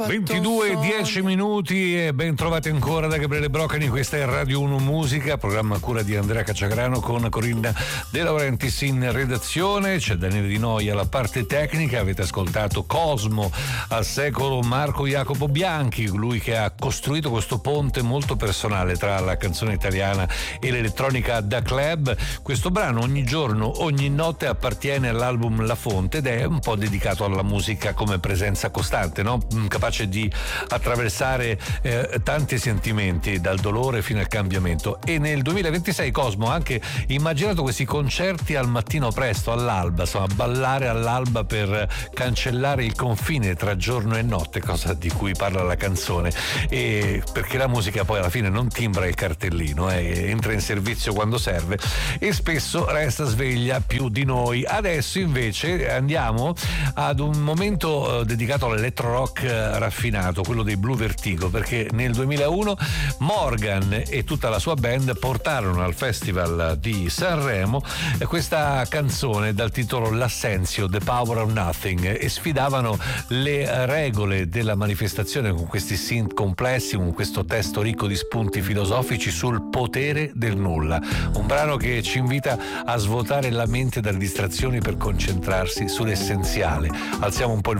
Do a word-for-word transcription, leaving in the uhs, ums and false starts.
ventidue e dieci minuti e ben trovati ancora da Gabriele Broccani. Questa è Radio uno Musica, programma a cura di Andrea Cacciagrano con Corinna De Laurentiis in redazione. C'è Daniele Di Noia alla parte tecnica. Avete ascoltato Cosmo al secolo Marco Jacopo Bianchi, lui che ha costruito questo ponte molto personale tra la canzone italiana e l'elettronica da club. Questo brano ogni giorno, ogni notte appartiene all'album La Fonte ed è un po' dedicato alla musica come presenza costante, no? Capace di attraversare eh, tanti sentimenti, dal dolore fino al cambiamento. E nel duemilaventisei Cosmo ha anche immaginato questi concerti al mattino presto, all'alba, insomma ballare all'alba per cancellare il confine tra giorno e notte, cosa di cui parla la canzone, e perché la musica poi alla fine non timbra il cartellino, eh, entra in servizio quando serve e spesso resta sveglia più di noi. Adesso invece andiamo ad un momento eh, dedicato all'elettro rock eh, raffinato, quello dei Blue Vertigo, perché nel duemilauno Morgan e tutta la sua band portarono al Festival di Sanremo eh, questa canzone dal titolo L'Assenzio, The Power of Nothing, e sfidavano le regole della manifestazione con questi synth complessi, con questo testo ricco di spunti filosofici sul potere del nulla. Un brano che ci invita a svuotare la mente dalle distrazioni per concentrarsi sull'essenziale. Alziamo un po' il